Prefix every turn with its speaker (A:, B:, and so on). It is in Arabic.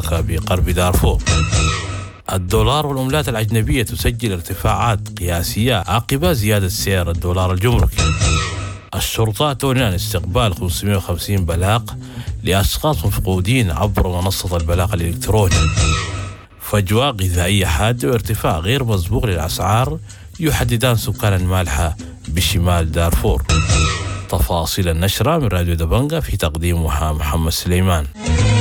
A: المشتركة بغرب دارفور. الدولار والعملات الأجنبية تسجل ارتفاعات قياسية عقب زيادة سعر الدولار الجمركي. الشرطة تعلن عن استقبال 550 بلاغ لأشخاص مفقودين عبر منصة البلاغ الإلكتروني. فجوة غذائية حادة وارتفاع غير مسبوق للأسعار يحددان سكان المالحة بشمال دارفور. تفاصيل النشرة من راديو دبنجة في تقديمها محمد سليمان.